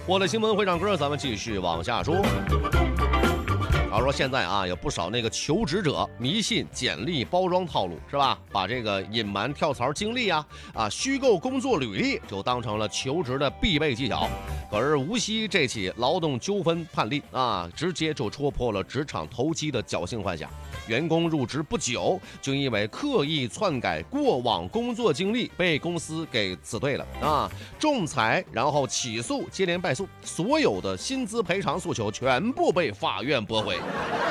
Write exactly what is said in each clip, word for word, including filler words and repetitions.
我的新闻会唱歌，咱们继续往下说。他说现在啊，有不少那个求职者迷信简历包装套路，是吧？把这个隐瞒跳槽经历啊啊虚构工作履历就当成了求职的必备技巧。可是无锡这起劳动纠纷判例啊，直接就戳破了职场投机的侥幸幻想。员工入职不久，就因为刻意篡改过往工作经历，被公司给辞退了啊！仲裁，然后起诉，接连败诉，所有的薪资赔偿诉求全部被法院驳回。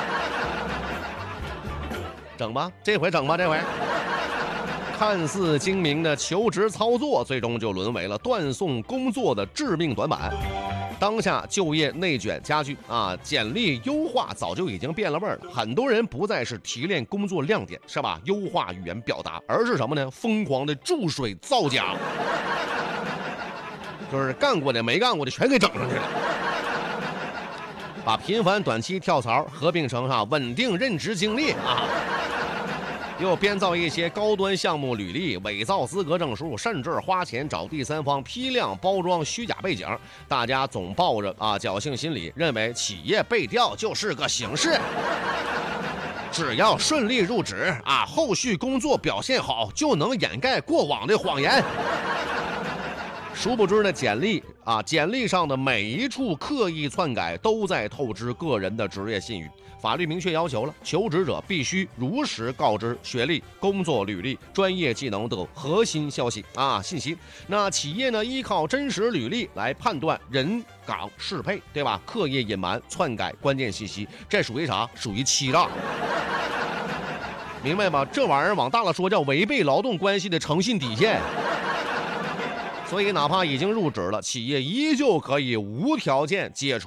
整吧，这回整吧，这回。看似精明的求职操作，最终就沦为了断送工作的致命短板。当下就业内卷加剧啊，简历优化早就已经变了味儿了。很多人不再是提炼工作亮点，是吧？优化语言表达，而是什么呢？疯狂的注水造假，就是干过的没干过的全给整上去了。把频繁短期跳槽合并成哈稳定任职经历啊。又编造一些高端项目履历，伪造资格证书，甚至花钱找第三方批量包装虚假背景。大家总抱着啊侥幸心理，认为企业被调就是个形式，只要顺利入职啊，后续工作表现好就能掩盖过往的谎言。殊不知的简历啊，简历上的每一处刻意篡改，都在透支个人的职业信誉。法律明确要求了，求职者必须如实告知学历、工作履历、专业技能等核心消息啊信息。那企业呢，依靠真实履历来判断人岗适配，对吧？刻意隐瞒、篡改关键信息，这属于啥？属于欺诈。明白吗？这玩意儿往大了说，叫违背劳动关系的诚信底线。所以哪怕已经入职了，企业依旧可以无条件解除